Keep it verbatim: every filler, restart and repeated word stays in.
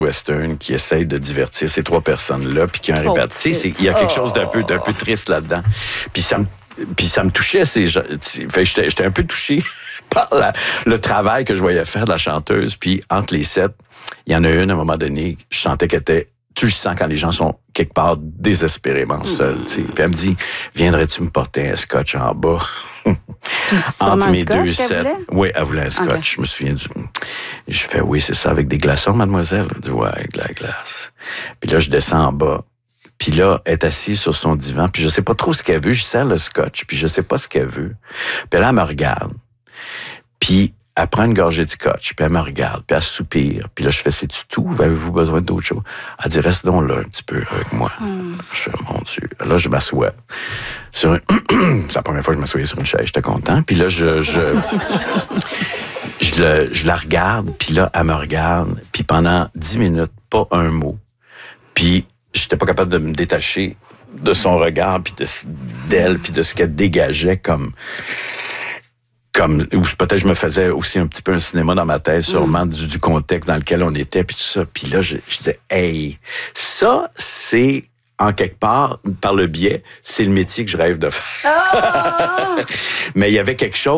western qui essaye de divertir ces trois personnes-là, puis qui ont Oh, réparti. Tu sais, il y a quelque chose d'un peu, d'un peu triste là-dedans. Puis ça me Puis ça me touchait, ces gens. Fait, j'étais, j'étais un peu touché par la, le travail que je voyais faire de la chanteuse. Puis entre les sept, il y en a une, à un moment donné, je sentais qu'elle était... Tu le sens quand les gens sont quelque part désespérément seuls. Mmh. Puis elle me dit, viendrais-tu me porter un scotch en bas? Entre mes deux sets. Oui, elle voulait un scotch. Okay. Je me souviens du... Je fais, oui, c'est ça, avec des glaçons, mademoiselle? Elle dit, ouais, avec de la glace. Puis là, je descends en bas. Puis là, elle est assise sur son divan, puis je sais pas trop ce qu'elle veut. Je sers le scotch, puis je sais pas ce qu'elle veut. Puis là, elle me regarde. Puis elle prend une gorgée de scotch, puis elle me regarde, puis elle soupire. Puis là, je fais, c'est-tu tout? Avez-vous besoin d'autre chose? Elle dit, reste donc là un petit peu avec moi. Mm. Je fais, mon Dieu. Là, je m'assois. Sur une... c'est la première fois que je m'assoyais sur une chaise. J'étais content. Puis là, je... je... je, le... je la regarde, puis là, elle me regarde. Puis pendant dix minutes, pas un mot. Puis j'étais pas capable de me détacher de son regard, puis de, d'elle, puis de ce qu'elle dégageait comme... comme ou peut-être je me faisais aussi un petit peu un cinéma dans ma tête, sûrement, mm. du, du contexte dans lequel on était, puis tout ça. Puis là, je, je disais, hey, ça, c'est, en quelque part, par le biais, c'est le métier que je rêve de faire. Oh! Mais il y avait quelque chose